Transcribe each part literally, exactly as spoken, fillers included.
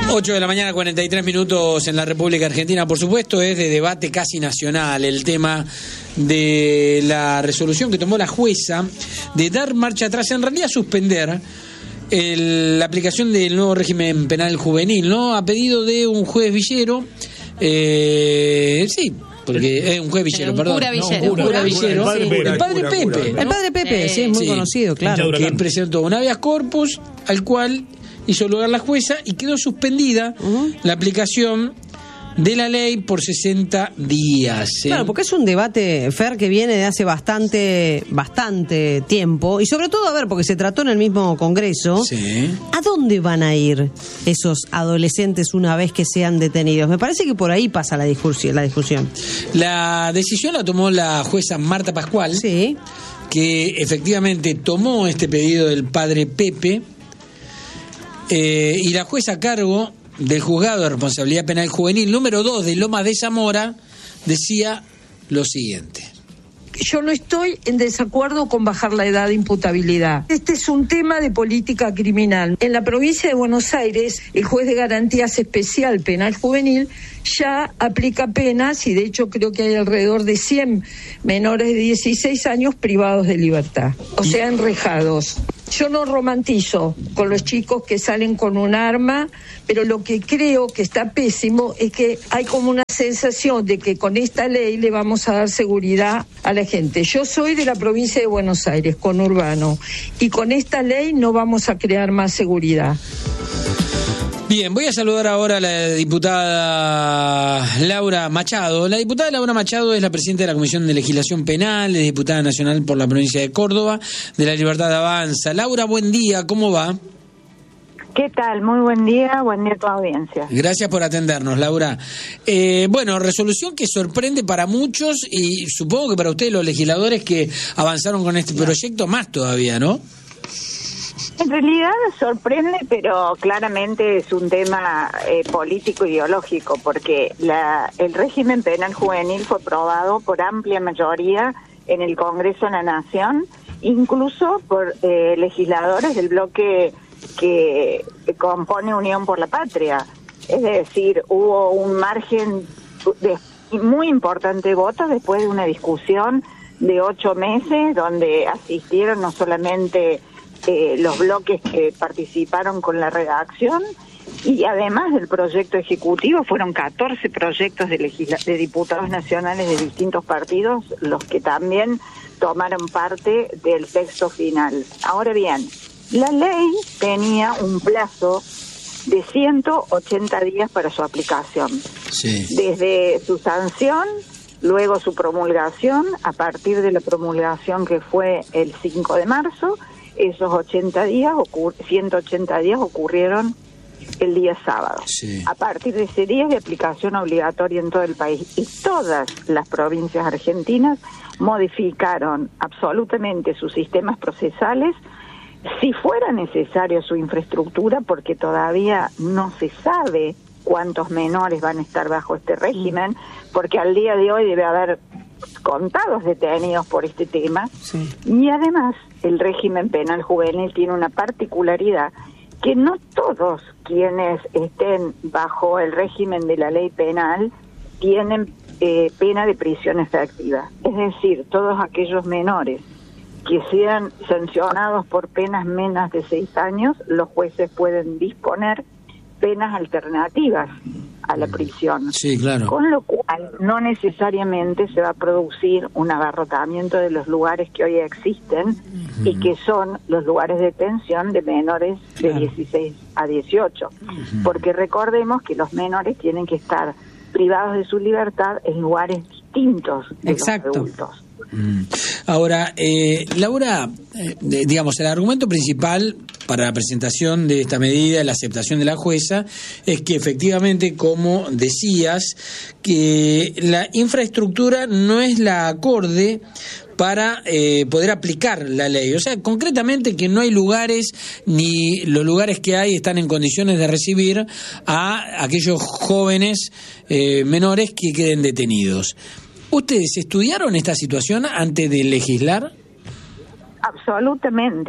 ocho de la mañana, cuarenta y tres minutos en la República Argentina. Por supuesto, es de debate casi nacional el tema de la resolución que tomó la jueza de dar marcha atrás, en realidad suspender el, la aplicación del nuevo régimen penal juvenil, ¿no? A pedido de un juez villero, eh, sí, porque es un juez villero, un perdón. Cura Villero. No, un cura villero. El padre Sí. Pepe. El padre Cura, Pepe. cura, cura. El padre Pepe, sí, es muy Sí. conocido, claro. Que presentó un habeas corpus al cual hizo lugar la jueza y quedó suspendida uh-huh. la aplicación de la ley por sesenta días. ¿eh? Claro, porque es un debate, Fer, que viene de hace bastante bastante tiempo, y sobre todo, a ver, porque se trató en el mismo Congreso, sí. ¿A dónde van a ir esos adolescentes una vez que sean detenidos? Me parece que por ahí pasa la discusión. La, discusión. la decisión la tomó la jueza Marta Pascual, sí. que efectivamente tomó este pedido del padre Pepe, eh, y la jueza a cargo del Juzgado de Responsabilidad Penal Juvenil número dos de Lomas de Zamora decía lo siguiente: yo no estoy en desacuerdo con bajar la edad de imputabilidad. Este es un tema de política criminal. En la provincia de Buenos Aires, el juez de garantías especial penal juvenil ya aplica penas, y de hecho creo que hay alrededor de cien menores de dieciséis años privados de libertad, o sea, enrejados. Yo no romantizo con los chicos que salen con un arma, pero lo que creo que está pésimo es que hay como una sensación de que con esta ley le vamos a dar seguridad a la gente. Yo soy de la provincia de Buenos Aires, conurbano, y con esta ley no vamos a crear más seguridad. Bien, voy a saludar ahora a la diputada Laura Machado. La diputada Laura Machado es la presidenta de la Comisión de Legislación Penal, es diputada nacional por la provincia de Córdoba, de la Libertad Avanza. Laura, buen día, ¿cómo va? ¿Qué tal? Muy buen día, buen día a tu audiencia. Gracias por atendernos, Laura. Eh, bueno, resolución que sorprende para muchos y supongo que para ustedes los legisladores que avanzaron con este proyecto más todavía, ¿no? En realidad sorprende, pero claramente es un tema eh, político-ideológico, porque la, el régimen penal juvenil fue aprobado por amplia mayoría en el Congreso de la Nación, incluso por eh, legisladores del bloque que compone Unión por la Patria. Es decir, hubo un margen de muy importante de votos después de una discusión de ocho meses, donde asistieron no solamente Eh, los bloques que participaron con la redacción, y además del proyecto ejecutivo fueron catorce proyectos de, legisla- de diputados nacionales de distintos partidos los que también tomaron parte del texto final. Ahora bien, la ley tenía un plazo de ciento ochenta días para su aplicación. Sí. Desde su sanción, luego su promulgación, a partir de la promulgación que fue el cinco de marzo, esos ochenta días, ocur- ciento ochenta días ocurrieron el día sábado. Sí. A partir de ese día de aplicación obligatoria en todo el país, y todas las provincias argentinas modificaron absolutamente sus sistemas procesales, si fuera necesario su infraestructura, porque todavía no se sabe cuántos menores van a estar bajo este régimen, porque al día de hoy debe haber contados detenidos por este tema, sí. Y además el régimen penal juvenil tiene una particularidad, que no todos quienes estén bajo el régimen de la ley penal tienen eh, pena de prisión efectiva, es decir, todos aquellos menores que sean sancionados por penas menos de seis años, los jueces pueden disponer penas alternativas a la prisión. Sí, claro. Con lo cual no necesariamente se va a producir un abarrotamiento de los lugares que hoy existen, uh-huh. y que son los lugares de detención de menores de claro. dieciséis a dieciocho. Uh-huh. Porque recordemos que los menores tienen que estar privados de su libertad en lugares distintos de Exacto. los adultos. Ahora, eh, Laura, eh, digamos, el argumento principal para la presentación de esta medida, la aceptación de la jueza, es que efectivamente, como decías, que la infraestructura no es la acorde para eh, poder aplicar la ley. O sea, concretamente que no hay lugares, ni los lugares que hay están en condiciones de recibir a aquellos jóvenes eh, menores que queden detenidos. ¿Ustedes estudiaron esta situación antes de legislar? Absolutamente.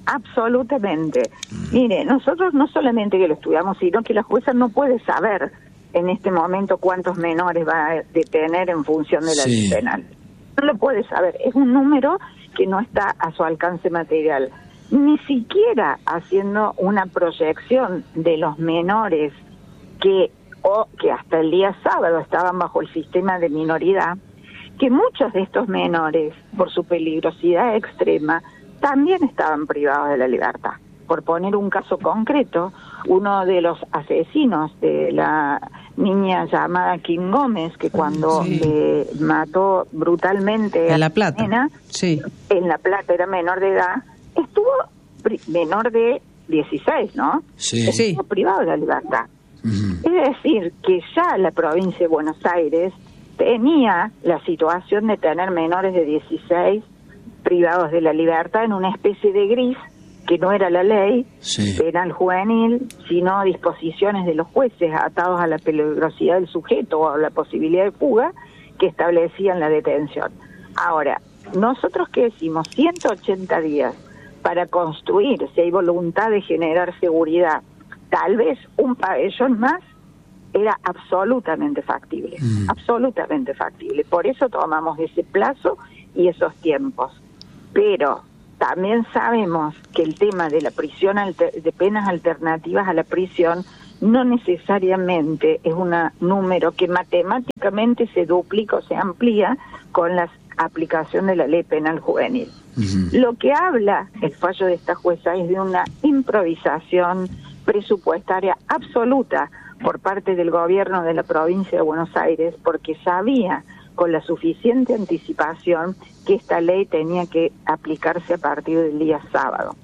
absolutamente. Mire, nosotros no solamente que lo estudiamos, sino que la jueza no puede saber en este momento cuántos menores va a detener en función de la ley Sí. penal. No lo puede saber, es un número que no está a su alcance material. Ni siquiera haciendo una proyección de los menores que, o que hasta el día sábado estaban bajo el sistema de minoridad, que muchos de estos menores, por su peligrosidad extrema, también estaban privados de la libertad. Por poner un caso concreto, uno de los asesinos de la niña llamada Kim Gómez, que cuando Sí. le mató brutalmente En a La Plata. nena, Sí. en La Plata, era menor de edad, estuvo pri- menor de dieciséis, ¿no? Sí. Sí. Estuvo privado de la libertad. Ujú. Es decir, que ya la provincia de Buenos Aires tenía la situación de tener menores de dieciséis privados de la libertad en una especie de gris que no era la ley Sí. penal juvenil, sino disposiciones de los jueces atados a la peligrosidad del sujeto o a la posibilidad de fuga que establecían la detención. Ahora, nosotros que decimos ciento ochenta días para construir, si hay voluntad de generar seguridad, tal vez un pabellón más era absolutamente factible, Mm. absolutamente factible. Por eso tomamos ese plazo y esos tiempos. Pero también sabemos que el tema de la prisión alter- de penas alternativas a la prisión no necesariamente es un número que matemáticamente se duplica o se amplía con la aplicación de la ley penal juvenil. Ujú. Lo que habla el fallo de esta jueza es de una improvisación presupuestaria absoluta por parte del gobierno de la provincia de Buenos Aires, porque sabía con la suficiente anticipación que esta ley tenía que aplicarse a partir del día sábado.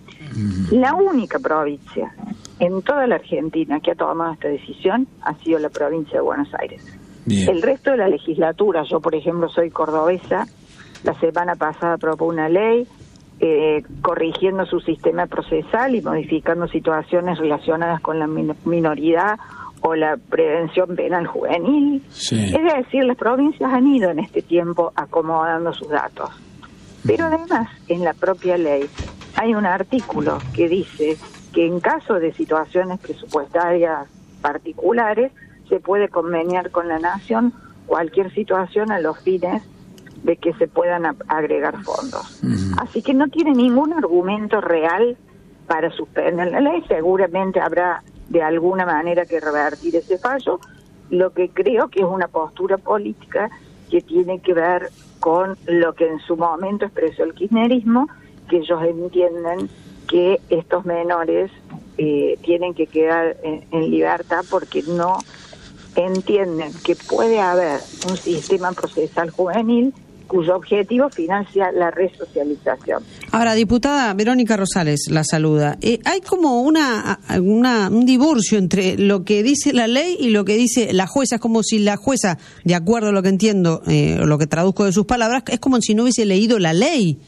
La única provincia en toda la Argentina que ha tomado esta decisión ha sido la provincia de Buenos Aires. Bien. El resto de la legislatura, yo por ejemplo soy cordobesa, la semana pasada aprobó una ley eh, corrigiendo su sistema procesal y modificando situaciones relacionadas con la min- minoridad o la prevención penal juvenil. Sí. Es decir, las provincias han ido en este tiempo acomodando sus datos. Pero además, en la propia ley hay un artículo que dice que en caso de situaciones presupuestarias particulares se puede conveniar con la Nación cualquier situación a los fines de que se puedan a- agregar fondos. Ujú. Así que no tiene ningún argumento real para suspender la ley. Seguramente habrá de alguna manera que revertir ese fallo. Lo que creo que es una postura política que tiene que ver con lo que en su momento expresó el kirchnerismo, que ellos entienden que estos menores eh, tienen que quedar en, en libertad porque no entienden que puede haber un sistema procesal juvenil cuyo objetivo final sea la resocialización. Ahora, diputada Verónica Rosales la saluda. Eh, hay como una, una un divorcio entre lo que dice la ley y lo que dice la jueza. Es como si la jueza, de acuerdo a lo que entiendo, eh, lo que traduzco de sus palabras, es como si no hubiese leído la ley.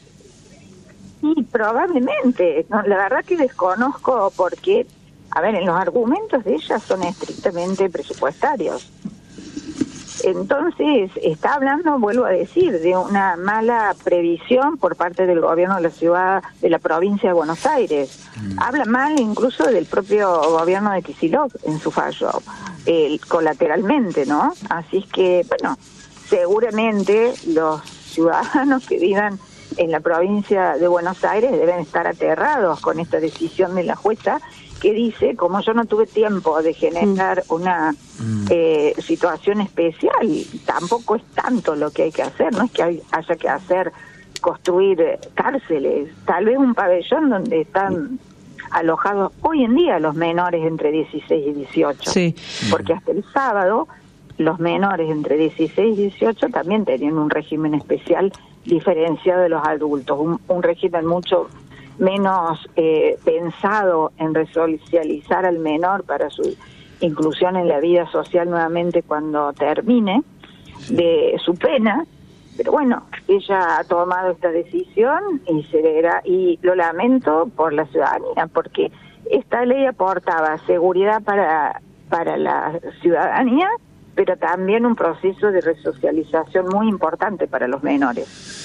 Y probablemente, no, la verdad que desconozco porque, a ver, en los argumentos de ella son estrictamente presupuestarios. Entonces, está hablando, vuelvo a decir, de una mala previsión por parte del gobierno de la ciudad, de la provincia de Buenos Aires. Mm. Habla mal incluso del propio gobierno de Kicillof en su fallo, eh, colateralmente, ¿no? Así es que, bueno, seguramente los ciudadanos que vivan en la provincia de Buenos Aires deben estar aterrados con esta decisión de la jueza, que dice, como yo no tuve tiempo de generar una eh, situación especial, tampoco es tanto lo que hay que hacer, no es que hay, haya que hacer, construir eh, cárceles, tal vez un pabellón donde están alojados hoy en día los menores entre dieciséis y dieciocho, Sí. porque hasta el sábado los menores entre dieciséis y dieciocho también tenían un régimen especial diferenciado de los adultos, un, un régimen mucho menos eh, pensado en resocializar al menor para su inclusión en la vida social nuevamente cuando termine de su pena. Pero bueno, ella ha tomado esta decisión y se verá, y lo lamento por la ciudadanía, porque esta ley aportaba seguridad para, para la ciudadanía, pero también un proceso de resocialización muy importante para los menores.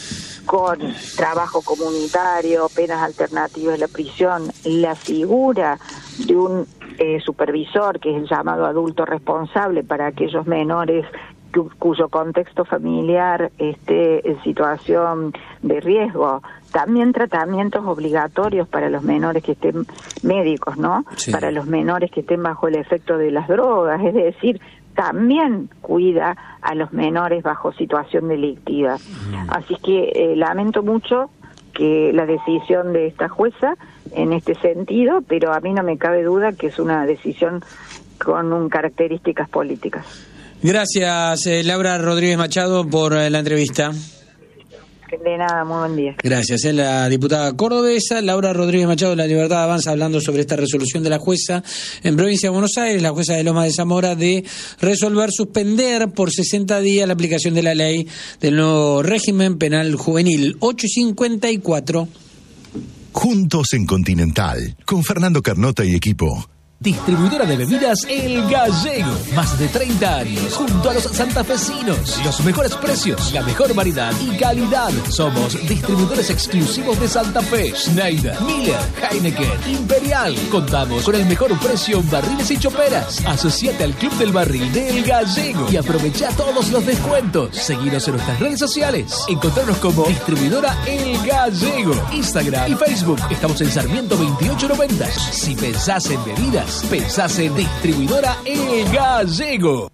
con trabajo comunitario, penas alternativas a la prisión, la figura de un eh, supervisor, que es el llamado adulto responsable para aquellos menores cu- cuyo contexto familiar esté en situación de riesgo. También tratamientos obligatorios para los menores que estén médicos, ¿no? Sí. Para los menores que estén bajo el efecto de las drogas, es decir, también cuida a los menores bajo situación delictiva. Mm. Así que eh, lamento mucho que la decisión de esta jueza en este sentido, pero a mí no me cabe duda que es una decisión con un características políticas. Gracias, eh, Laura Rodríguez Machado, por eh, la entrevista. De nada, muy buen día. Gracias. Es la diputada cordobesa Laura Rodríguez Machado de La Libertad Avanza, hablando sobre esta resolución de la jueza en Provincia de Buenos Aires, la jueza de Lomas de Zamora, de resolver suspender por sesenta días la aplicación de la ley del nuevo régimen penal juvenil. ocho cincuenta y cuatro. Juntos en Continental, con Fernando Carnota y equipo. Distribuidora de bebidas El Gallego. Más de treinta años junto a los santafesinos. Los mejores precios, la mejor variedad y calidad. Somos distribuidores exclusivos de Santa Fe, Schneider, Miller, Heineken, Imperial. Contamos con el mejor precio en barriles y choperas. Asociate al Club del Barril de El Gallego y aprovecha todos los descuentos. Seguinos en nuestras redes sociales. Encontrarnos como Distribuidora El Gallego. Instagram y Facebook. Estamos en Sarmiento veintiocho noventa. Si pensás en bebidas, pensás en Distribuidora El Gallego.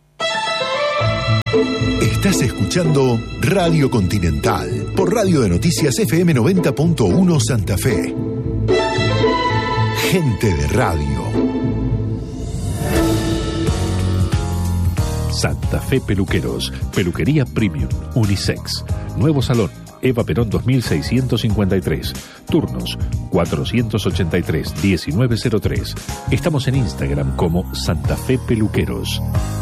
Estás escuchando Radio Continental por Radio de Noticias F M noventa punto uno Santa Fe. Gente de radio. Santa Fe Peluqueros, peluquería premium, unisex, nuevo salón, Eva Perón dos mil seiscientos cincuenta y tres, turnos cuatrocientos ochenta y tres, diecinueve cero tres. Estamos en Instagram como Santa Fe Peluqueros.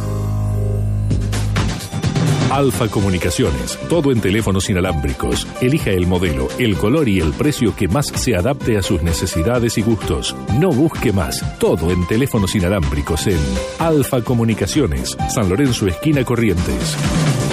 Alfa Comunicaciones, todo en teléfonos inalámbricos. Elija el modelo, el color y el precio que más se adapte a sus necesidades y gustos. No busque más, todo en teléfonos inalámbricos en Alfa Comunicaciones, San Lorenzo, esquina Corrientes.